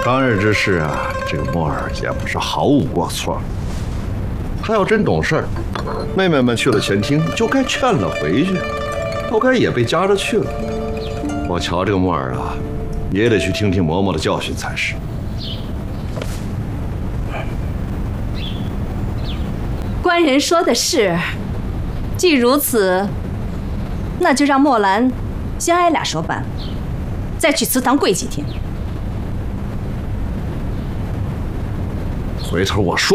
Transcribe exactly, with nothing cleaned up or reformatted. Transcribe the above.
常人之事啊，这个墨儿也不是毫无过错。他要真懂事，妹妹们去了前厅就该劝了回去，不该也被夹着去了。我瞧这个墨儿啊，也得去听听嬷嬷的教训才是。 官人说的是，既如此，那就让墨兰先挨俩手板，再去祠堂跪几天。 回头我说。